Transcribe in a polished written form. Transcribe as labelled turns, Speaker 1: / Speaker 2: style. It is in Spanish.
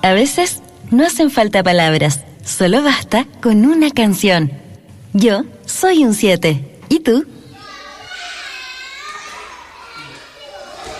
Speaker 1: A veces no hacen falta palabras, solo basta con una canción. Yo soy un 7. ¿Y tú?